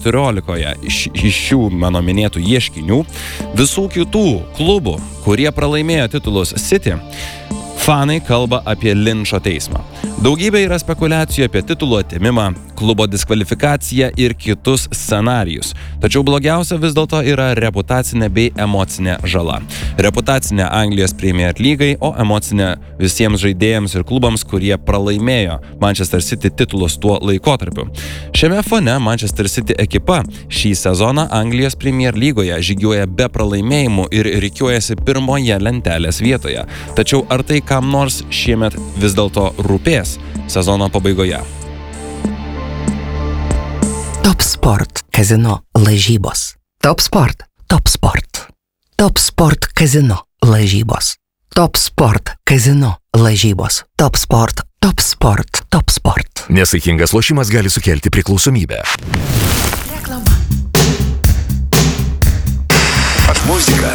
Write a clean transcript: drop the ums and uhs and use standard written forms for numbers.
14 iš šių mano minėtų ieškinių visų kitų klubų, kurie pralaimėjo titulus City, fanai kalba apie linčo teismą. Daugybė yra spekulacijų apie titulų atėmimą, klubo diskvalifikaciją ir kitus scenarijus. Tačiau blogiausia vis dėlto yra reputacinė bei emocinė žala. Reputacinė Anglijos Premier lygai, o emocinė visiems žaidėjams ir klubams, kurie pralaimėjo Manchester City titulus tuo laikotarpiu. Šiame fone Manchester City ekipa šį sezoną Anglijos Premier lygoje žygiuoja be pralaimėjimų ir rikiuojasi pirmoje lentelės vietoje. Tačiau ar tai kam nors šiemet vis dėlto rūpės sezono pabaigoje? Top Sport Kazino lažybos. Top Sport, Top Sport. Top Sport Kazino lažybos. Top Sport Kazino lažybos. Top Sport, Top Sport, Top Sport. Nesaikingas lošimas gali sukelti priklausomybę. Reklama. Muzika